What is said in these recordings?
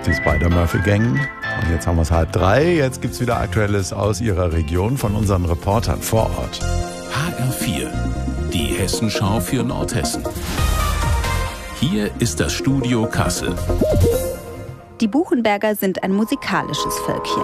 Die Spider-Murphy-Gang. Und jetzt haben wir es 2:30. Jetzt gibt es wieder Aktuelles aus Ihrer Region von unseren Reportern vor Ort. HR4, die Hessenschau für Nordhessen. Hier ist das Studio Kassel. Die Buchenberger sind ein musikalisches Völkchen.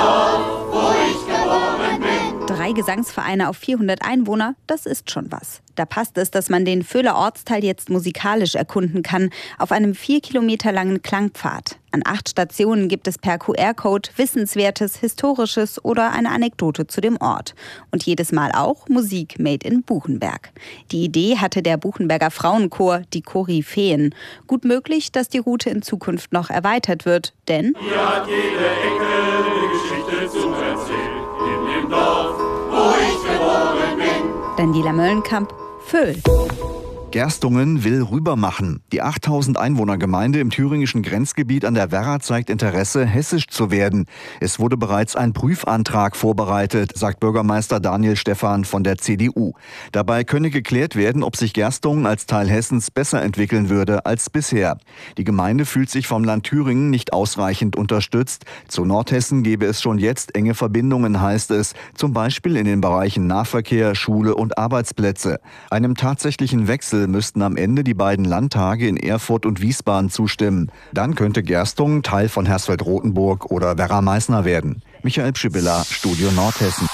3 Gesangsvereine auf 400 Einwohner, das ist schon was. Da passt es, dass man den Vöhler Ortsteil jetzt musikalisch erkunden kann, auf einem 4 Kilometer langen Klangpfad. An 8 Stationen gibt es per QR-Code Wissenswertes, Historisches oder eine Anekdote zu dem Ort. Und jedes Mal auch Musik made in Buchenberg. Die Idee hatte der Buchenberger Frauenchor, die Koryphäen. Gut möglich, dass die Route in Zukunft noch erweitert wird, denn hier hat jede Ecke eine Geschichte zu erzählen. In dem Dorf, wo ich geboren bin. Daniela Möllenkamp, Föhl. Gerstungen will rübermachen. Die 8000 Einwohnergemeinde im thüringischen Grenzgebiet an der Werra zeigt Interesse, hessisch zu werden. Es wurde bereits ein Prüfantrag vorbereitet, sagt Bürgermeister Daniel Stephan von der CDU. Dabei könne geklärt werden, ob sich Gerstungen als Teil Hessens besser entwickeln würde als bisher. Die Gemeinde fühlt sich vom Land Thüringen nicht ausreichend unterstützt. Zu Nordhessen gebe es schon jetzt enge Verbindungen, heißt es, zum Beispiel in den Bereichen Nahverkehr, Schule und Arbeitsplätze. Einem tatsächlichen Wechsel müssten am Ende die beiden Landtage in Erfurt und Wiesbaden zustimmen. Dann könnte Gerstungen Teil von Hersfeld-Rotenburg oder Werra-Meißner werden. Michael Pschibilla, Studio Nordhessen.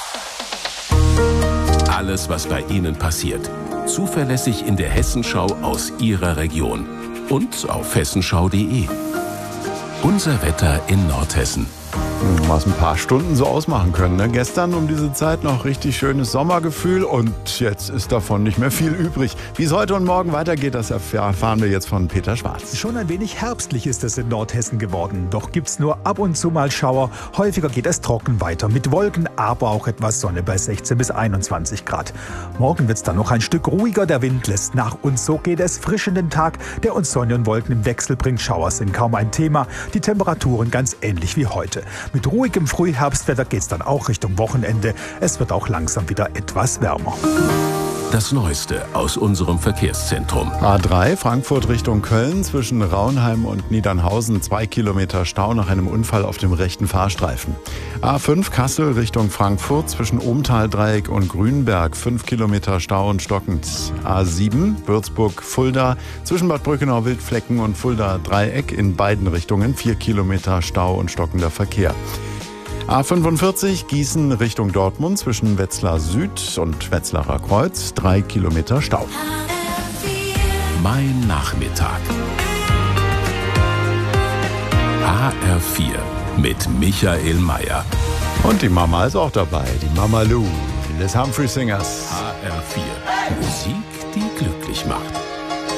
Alles, was bei Ihnen passiert. Zuverlässig in der Hessenschau aus Ihrer Region. Und auf hessenschau.de. Unser Wetter in Nordhessen. Was ein paar Stunden so ausmachen können. Ne? Gestern um diese Zeit noch richtig schönes Sommergefühl und jetzt ist davon nicht mehr viel übrig. Wie es heute und morgen weitergeht, das erfahren wir jetzt von Peter Schwarz. Schon ein wenig herbstlich ist es in Nordhessen geworden. Doch gibt's nur ab und zu mal Schauer. Häufiger geht es trocken weiter mit Wolken, aber auch etwas Sonne bei 16 bis 21 Grad. Morgen wird's dann noch ein Stück ruhiger. Der Wind lässt nach und so geht es frisch in den Tag, der uns Sonne und Wolken im Wechsel bringt. Schauer sind kaum ein Thema. Die Temperaturen ganz ähnlich wie heute. Mit ruhigem Frühherbstwetter geht's dann auch Richtung Wochenende. Es wird auch langsam wieder etwas wärmer. Das Neueste aus unserem Verkehrszentrum. A3 Frankfurt Richtung Köln zwischen Raunheim und Niedernhausen 2 Kilometer Stau nach einem Unfall auf dem rechten Fahrstreifen. A5 Kassel Richtung Frankfurt zwischen Ohmtal-Dreieck und Grünberg 5 Kilometer Stau und stockend. A7 Würzburg-Fulda zwischen Bad Brückenau-Wildflecken und Fulda-Dreieck in beiden Richtungen 4 Kilometer Stau und stockender Verkehr. A45 Gießen Richtung Dortmund zwischen Wetzlar Süd und Wetzlarer Kreuz 3 Kilometer Stau. Mein Nachmittag. HR4 mit Michael Mayer. Und die Mama ist auch dabei, die Mama Lou, des Humphrey Singers. HR4. Musik, die glücklich macht.